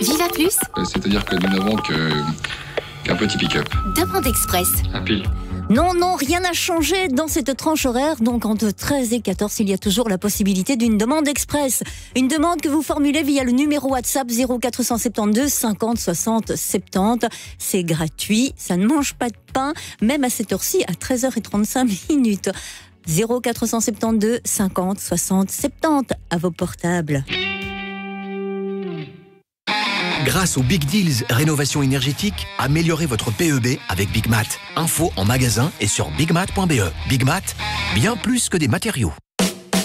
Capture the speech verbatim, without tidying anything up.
Viva Plus, Euh, C'est-à-dire que nous n'avons que- qu'un petit pick-up. demande express. Un pile. Non, non, rien n'a changé dans cette tranche horaire. Donc, entre treize et quatorze, il y a toujours la possibilité d'une demande express. Une demande que vous formulez via le numéro WhatsApp zéro quatre cent soixante-douze cinquante soixante soixante-dix. C'est gratuit, ça ne mange pas de pain, même à cette heure-ci, à treize heures trente-cinq minutes. zéro quatre cent soixante-douze cinquante soixante soixante-dix à vos portables. Grâce aux Big Deals Rénovation énergétique, améliorez votre P E B avec Big Mat. Info en magasin et sur big mat point b e. Big Mat, bien plus que des matériaux.